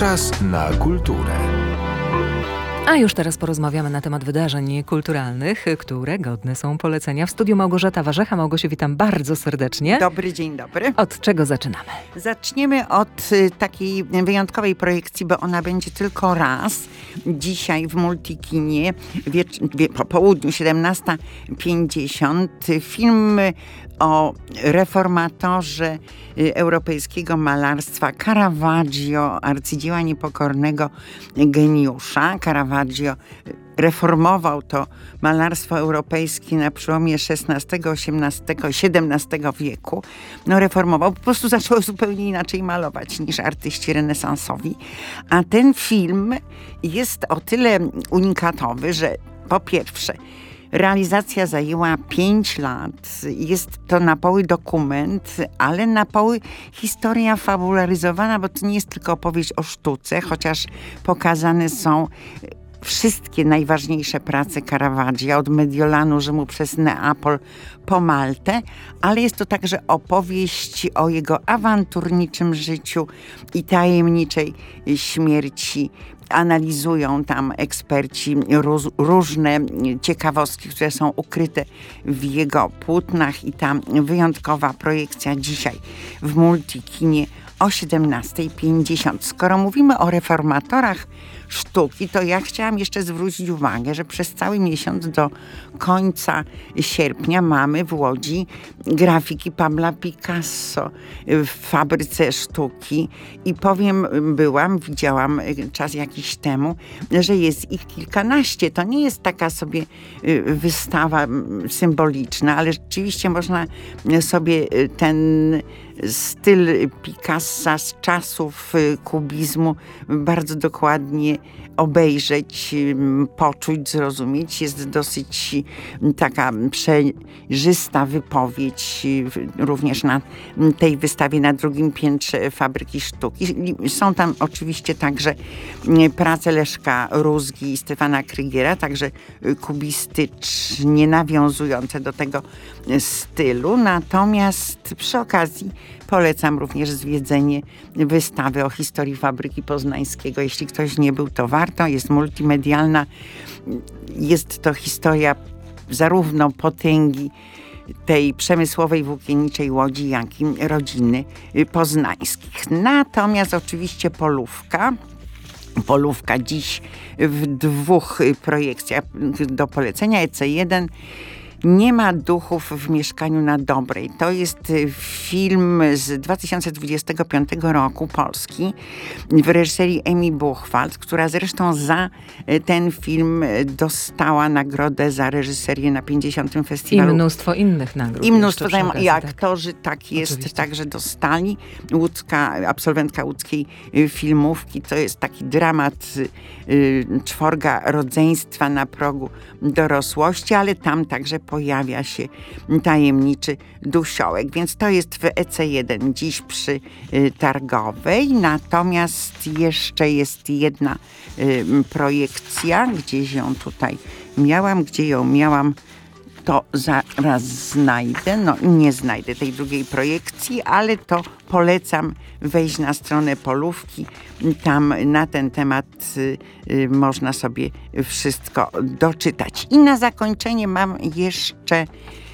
Czas na kulturę. A już teraz porozmawiamy na temat wydarzeń kulturalnych, które godne są polecenia. W studiu Małgorzata Warzecha. Małgosiu, witam bardzo serdecznie. Dobry, dzień dobry. Od czego zaczynamy? Zaczniemy od takiej wyjątkowej projekcji, bo ona będzie tylko raz. Dzisiaj w Multikinie po południu 17:50 film o reformatorze europejskiego malarstwa Caravaggio, arcydzieła niepokornego geniusza. Caravaggio reformował to malarstwo europejskie na przełomie XVI, XVIII, XVII wieku. Reformował, po prostu zaczął zupełnie inaczej malować niż artyści renesansowi. A ten film jest o tyle unikatowy, że po pierwsze realizacja zajęła 5 lat. Jest to na poły dokument, ale na poły historia fabularyzowana, bo to nie jest tylko opowieść o sztuce, chociaż pokazane są wszystkie najważniejsze prace Caravaggia, od Mediolanu, Rzymu przez Neapol po Maltę, ale jest to także opowieść o jego awanturniczym życiu i tajemniczej śmierci. Analizują tam eksperci różne ciekawostki, które są ukryte w jego płótnach i ta wyjątkowa projekcja dzisiaj w Multikinie o 17:50. Skoro mówimy o reformatorach sztuki, to ja chciałam jeszcze zwrócić uwagę, że przez cały miesiąc do końca sierpnia mamy w Łodzi grafiki Pabla Picasso w fabryce sztuki i widziałam czas jakiś temu, że jest ich kilkanaście. To nie jest taka sobie wystawa symboliczna, ale rzeczywiście można sobie ten styl Picassa z czasów kubizmu bardzo dokładnie obejrzeć, poczuć, zrozumieć. Jest dosyć taka przejrzysta wypowiedź również na tej wystawie na drugim piętrze Fabryki Sztuki. Są tam oczywiście także prace Leszka Rózgi i Stefana Krygiera, także kubistycznie nawiązujące do tego stylu. Natomiast przy okazji polecam również zwiedzenie wystawy o historii Fabryki Poznańskiego. Jeśli ktoś nie był, to warto. Jest multimedialna. Jest to historia zarówno potęgi tej przemysłowej, włókienniczej Łodzi, jak i rodziny poznańskich. Natomiast oczywiście Polówka dziś w 2 projekcjach do polecenia. EC1 Nie ma duchów w mieszkaniu na Dobrej. To jest film z 2025 roku, polski, w reżyserii Emi Buchwald, która zresztą za ten film dostała nagrodę za reżyserię na 50. festiwalu. I mnóstwo innych nagród. I mnóstwo, i aktorzy także dostali. Absolwentka łódzkiej filmówki, to jest taki dramat czworga rodzeństwa na progu dorosłości, ale tam także pojawia się tajemniczy dusiołek, więc to jest w EC1 dziś przy Targowej. Natomiast jeszcze jest jedna projekcja, gdzieś ją tutaj miałam, to zaraz znajdę. Nie znajdę tej drugiej projekcji, ale to polecam wejść na stronę Polówki. Tam na ten temat można sobie wszystko doczytać. I na zakończenie mam jeszcze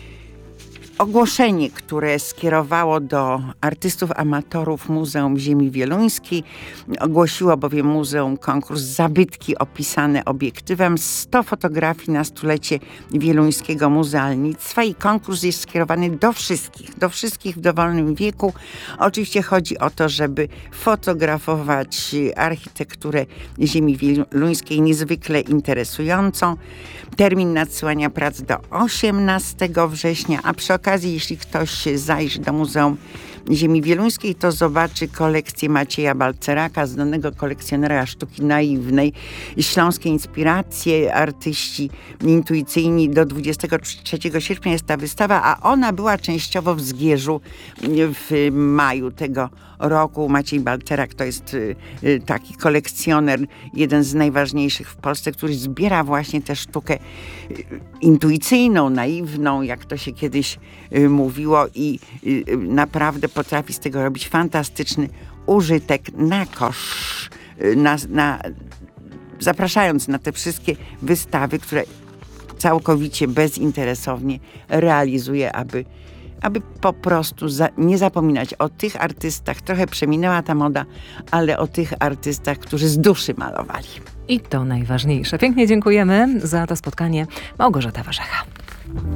ogłoszenie, które skierowało do artystów amatorów Muzeum Ziemi Wieluńskiej. Ogłosiło bowiem muzeum konkurs Zabytki opisane obiektywem, 100 fotografii na stulecie wieluńskiego muzealnictwa, i konkurs jest skierowany do wszystkich w dowolnym wieku. Oczywiście chodzi o to, żeby fotografować architekturę Ziemi Wieluńskiej niezwykle interesującą. Termin nadsyłania prac do 18 września, a przy okazji, jeśli ktoś zajrzy do Muzeum Ziemi Wieluńskiej, to zobaczy kolekcję Macieja Balceraka, znanego kolekcjonera sztuki naiwnej. Śląskie inspiracje, artyści intuicyjni. Do 23 sierpnia jest ta wystawa, a ona była częściowo w Zgierzu w maju tego roku. Maciej Balcerak to jest taki kolekcjoner, jeden z najważniejszych w Polsce, który zbiera właśnie tę sztukę intuicyjną, naiwną, jak to się kiedyś mówiło, i naprawdę potrafi z tego robić fantastyczny użytek na kosz zapraszając na te wszystkie wystawy, które całkowicie bezinteresownie realizuje, aby po prostu nie zapominać o tych artystach. Trochę przeminęła ta moda, ale o tych artystach, którzy z duszy malowali. I to najważniejsze. Pięknie dziękujemy za to spotkanie. Małgorzata Warzecha.